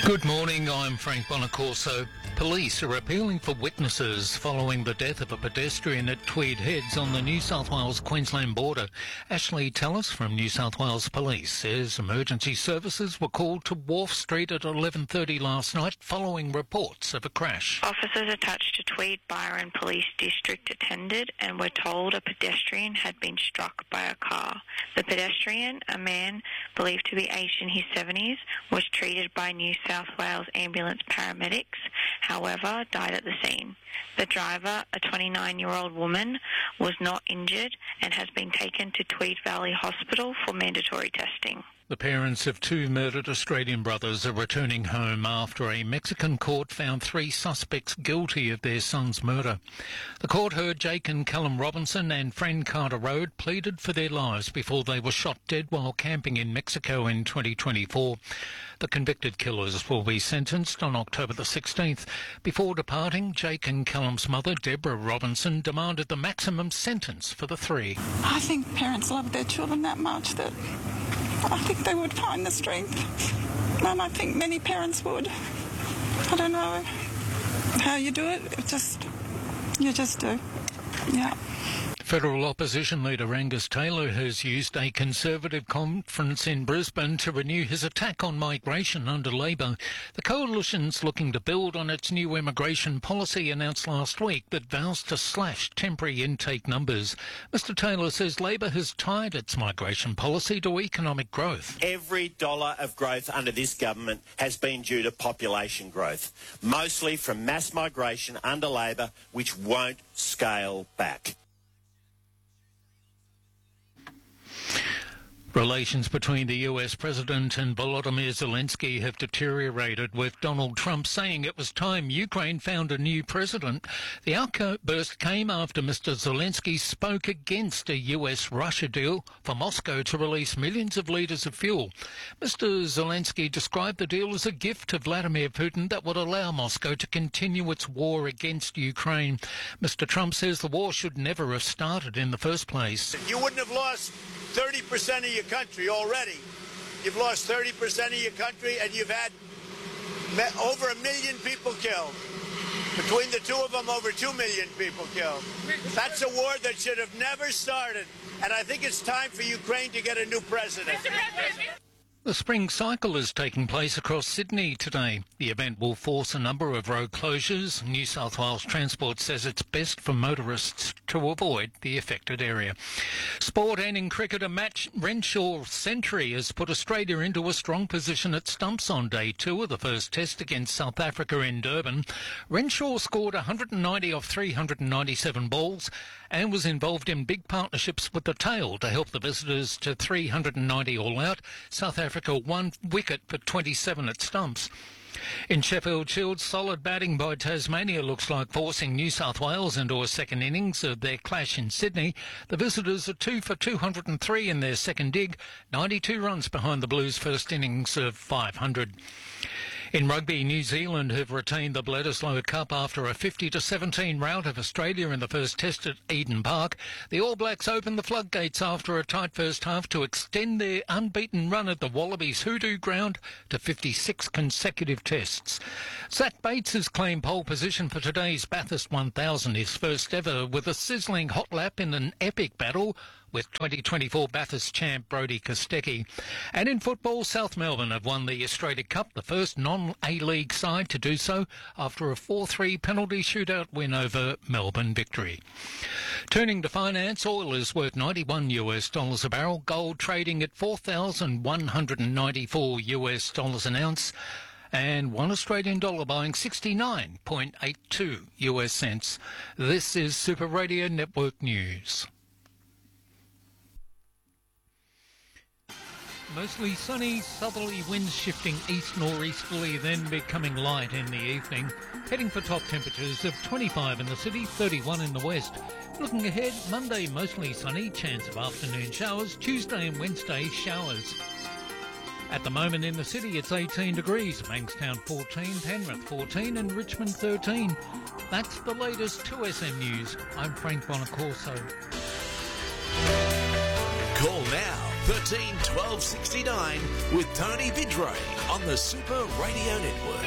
Good morning, I'm Frank Bonacorso. Police are appealing for witnesses following the death of a pedestrian at Tweed Heads on the New South Wales-Queensland border. Ashley Tellis from New South Wales Police says emergency services were called to Wharf Street at 11:30 last night following reports of a crash. Officers attached to Tweed Byron Police District attended and were told a pedestrian had been struck by a car. The pedestrian, a man believed to be aged in his 70s, was treated by New South Wales ambulance paramedics, however, died at the scene. The driver, a 29-year-old woman, was not injured and has been taken to Tweed Valley Hospital for mandatory testing. The parents of two murdered Australian brothers are returning home after a Mexican court found three suspects guilty of their son's murder. The court heard Jake and Callum Robinson and friend Carter Road pleaded for their lives before they were shot dead while camping in Mexico in 2024. The convicted killers will be sentenced on October the 16th. Before departing, Jake and Callum's mother, Deborah Robinson, demanded the maximum sentence for the three. I think parents love their children that much that I think they would find the strength, and I think many parents would. I don't know how you do it, you just do, yeah. Federal opposition leader Angus Taylor has used a Conservative conference in Brisbane to renew his attack on migration under Labor. The coalition's looking to build on its new immigration policy announced last week that vows to slash temporary intake numbers. Mr Taylor says Labor has tied its migration policy to economic growth. Every dollar of growth under this government has been due to population growth, mostly from mass migration under Labor, which won't scale back. Relations between the US President and Volodymyr Zelensky have deteriorated, with Donald Trump saying it was time Ukraine found a new president. The outburst came after Mr Zelensky spoke against a US-Russia deal for Moscow to release millions of litres of fuel. Mr Zelensky described the deal as a gift to Vladimir Putin that would allow Moscow to continue its war against Ukraine. Mr Trump says the war should never have started in the first place. You wouldn't have lost 30% of your country already. You've lost 30% of your country, and you've had over 1 million people killed. Between the two of them, over 2 million people killed. That's a war that should have never started, and I think it's time for Ukraine to get a new president. The spring cycle is taking place across Sydney today. The event will force a number of road closures. New South Wales Transport says it's best for motorists to avoid the affected area. Sport and in cricket, a match Renshaw century has put Australia into a strong position at stumps on day 2 of the first test against South Africa in Durban. Renshaw scored 190 off 397 balls and was involved in big partnerships with the tail to help the visitors to 390 all out. South Africa 1 wicket for 27 at stumps. In Sheffield Shield, solid batting by Tasmania looks like forcing New South Wales into a second innings of their clash in Sydney. The visitors are 2 for 203 in their second dig, 92 runs behind the Blues' first innings of 500. In rugby, New Zealand have retained the Bledisloe Cup after a 50-17 rout of Australia in the first test at Eden Park. The All Blacks opened the floodgates after a tight first half to extend their unbeaten run at the Wallabies Hoodoo ground to 56 consecutive tests. Zach Bates has claimed pole position for today's Bathurst 1000, his first ever, with a sizzling hot lap in an epic battle with 2024 Bathurst champ Brodie Kostecki. And in football, South Melbourne have won the Australia Cup, the first non-A-League side to do so after a 4-3 penalty shootout win over Melbourne Victory. Turning to finance, oil is worth $91 a barrel, gold trading at $4,194 an ounce, and $1 Australian dollar buying 69.82 US cents. This is Super Radio Network News. Mostly sunny, southerly winds shifting east-northeasterly, then becoming light in the evening. Heading for top temperatures of 25 in the city, 31 in the west. Looking ahead, Monday mostly sunny, chance of afternoon showers. Tuesday and Wednesday, showers. At the moment in the city, it's 18 degrees. Bankstown 14, Penrith 14 and Richmond 13. That's the latest 2SM News. I'm Frank Bonacorso. Call now 13 12 69 with Tony Vidray on on the Super Radio Network.